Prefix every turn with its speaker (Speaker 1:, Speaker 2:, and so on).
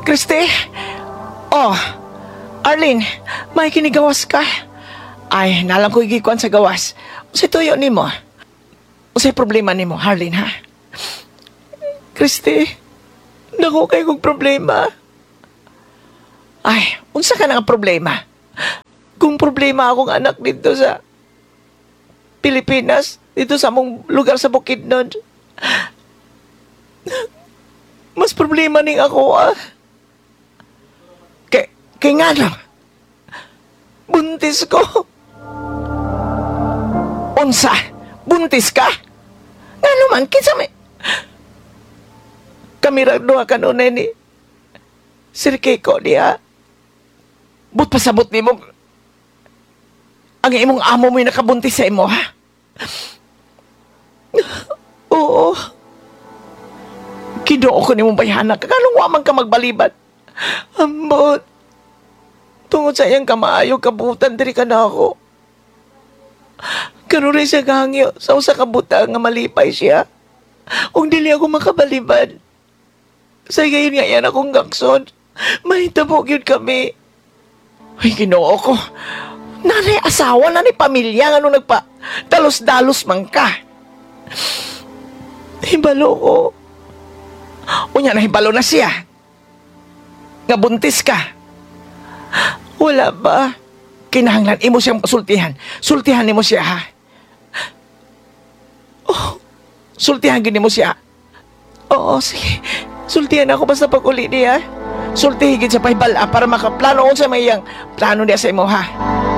Speaker 1: Christy? Oh, Arlene, may kinigawas ka? Ay, nalang ko igikuan sa gawas. Unsay tuyo nimo? Unsay problema nimo, Arlene, ha? Christy, naku kay kong problema. Ay, unsa ka na nga problema? Kung problema akong anak dito sa Pilipinas, dito sa among lugar sa Bukidnon, mas problema ning ako, ah. Kay nga lang, buntis ko. Unsa? Buntis ka? Nga naman, kinsa may... Kami doha kanunay ni Sir Kiko niya. But pasabot ni mo, ang imong amo mo'y nakabuntis sa imo, ha? Oo. Kinuo ko ni mong bayhanak. Kalong waman ka magbalibat. Ambot. Tungod sa iyang kamaayo, kabutan, diri ka na ako. Karoon rin siya kahangyo sa usa kabutan nga malipay siya. Kung dili ako makabalibad. Sa gayon nga yan akong gakson. Mahitabo yun kami. Ay, ginoo ko. Nanay asawa, nanay pamilya, nga nung nagpa dalos-dalos man ka. Hibalo ko. Unya na hibalo na siya. Nga buntis ka. Wala ba? Kinahanglan, imo siyang sultihan. Sultihan ni mo siya, ha? Oh, sultihan gini mo siya. Oo, sige. Sultihan ako basta pag-uli niya. Sultihigin sa pahibala para makaplano ko sa mayang plano niya sa imo, ha?